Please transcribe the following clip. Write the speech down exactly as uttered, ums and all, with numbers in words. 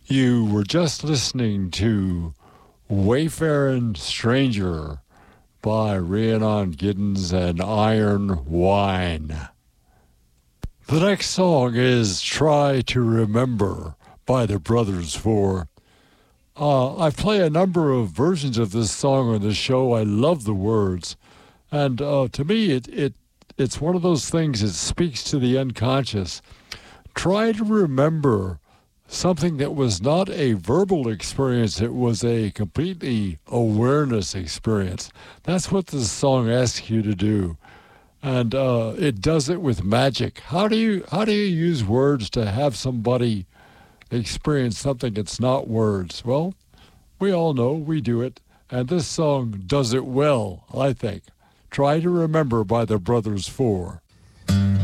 You were just listening to Wayfaring Stranger by Rhiannon Giddens and Iron Wine. The next song is Try to Remember by the Brothers Four. Uh, I play a number of versions of this song on the show. I love the words. And uh, to me, it, it it's one of those things that speaks to the unconscious. Try to remember something that was not a verbal experience, it was a completely awareness experience. That's what this song asks you to do. And uh, it does it with magic. How do you how do you use words to have somebody experience something that's not words? Well, we all know we do it, and this song does it well, I think. Try to Remember by the Brothers Four.